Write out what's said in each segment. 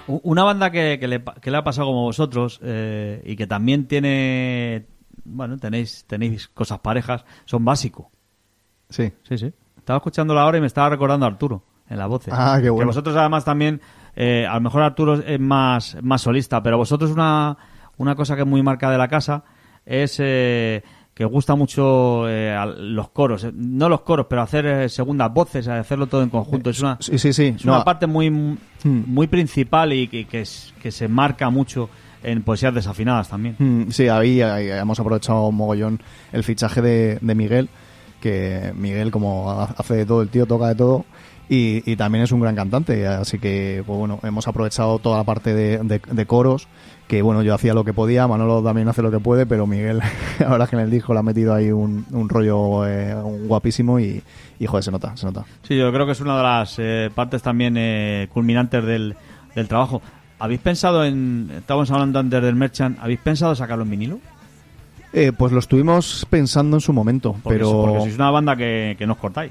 Una banda que le ha pasado como vosotros y que también tiene... Bueno, tenéis cosas parejas, son Básico. Sí. Sí. Estaba escuchándola ahora y me estaba recordando a Arturo en la voz. Ah, qué bueno. Que vosotros además también, a lo mejor Arturo es más solista, pero vosotros una cosa que es muy marca de la casa es que os gusta mucho los coros. No los coros, pero hacer segundas voces, hacerlo todo en conjunto. Es una, Sí. es una parte muy principal y que se marca mucho en poesías desafinadas también. Sí, ahí hemos aprovechado un mogollón el fichaje de Miguel, que Miguel, como hace de todo, el tío toca de todo y también es un gran cantante, así que pues bueno, hemos aprovechado toda la parte de coros, que bueno, yo hacía lo que podía, Manolo también hace lo que puede, pero Miguel, ahora que en el disco le ha metido ahí un rollo guapísimo y joder, se nota. Sí, yo creo que es una de las partes también culminantes del trabajo. ¿Habéis pensado estábamos hablando antes del Merchant, ¿habéis pensado sacarlo en vinilo? Pues lo estuvimos pensando en su momento, porque sois una banda que no os cortáis.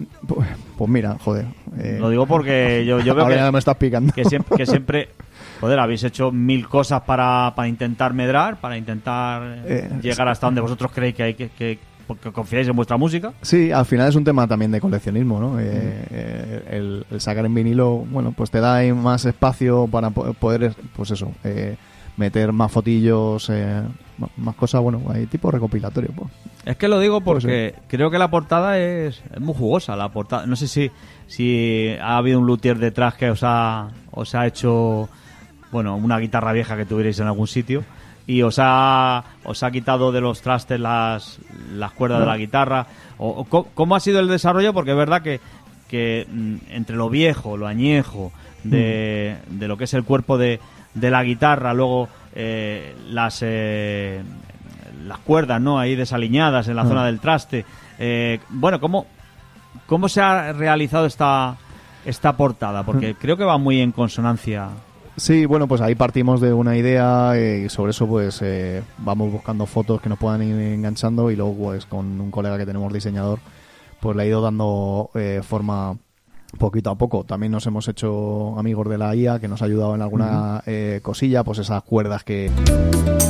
Pues mira, joder. Lo digo porque yo veo ahora ya me estás picando. que siempre joder, habéis hecho 1000 cosas para intentar medrar, para intentar llegar hasta donde vosotros creéis que hay porque confiáis en vuestra música. Sí, al final es un tema también de coleccionismo, ¿no? El sacar en vinilo, bueno, pues te da ahí más espacio para poder, pues eso, meter más fotillos, más cosas, bueno, hay tipo recopilatorio. Pues. Es que lo digo porque creo que la portada es muy jugosa. La portada, no sé si ha habido un luthier detrás que os ha hecho, bueno, una guitarra vieja que tuvierais en algún sitio y os ha quitado de los trastes las cuerdas de la guitarra. ¿Cómo ha sido el desarrollo? Porque es verdad que entre lo viejo, lo añejo de lo que es el cuerpo de la guitarra, luego las cuerdas, ¿no? Ahí desaliñadas en la zona del traste. Bueno, ¿cómo se ha realizado esta portada? Porque creo que va muy en consonancia. Sí, bueno, pues ahí partimos de una idea y sobre eso pues vamos buscando fotos que nos puedan ir enganchando y luego pues con un colega que tenemos diseñador pues le ha ido dando forma poquito a poco. También nos hemos hecho amigos de la IA que nos ha ayudado en alguna cosilla, pues esas cuerdas que